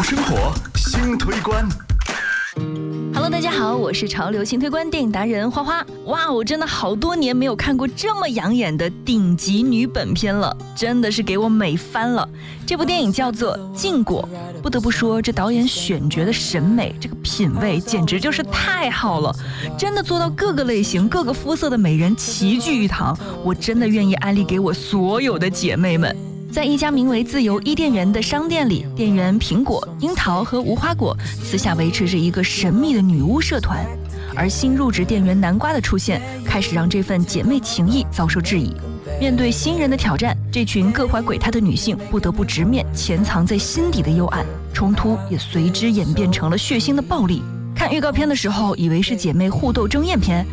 生活新推观。 Hello， 大家好，我是潮流新推观电影达人花花。哇，我真的好多年没有看过这么养眼的顶级女本片了，真的是给我美翻了。这部电影叫做《禁果》，不得不说，这导演选角的审美，这个品味简直就是太好了，真的做到各个类型、各个肤色的美人齐聚一堂。我真的愿意安利给我所有的姐妹们。在一家名为自由伊甸园的商店里，店员苹果、樱桃和无花果私下维持着一个神秘的女巫社团，而新入职店员南瓜的出现，开始让这份姐妹情谊遭受质疑。面对新人的挑战，这群各怀鬼胎的女性不得不直面潜藏在心底的幽暗，冲突也随之演变成了血腥的暴力。看预告片的时候，以为是姐妹互斗争艳片，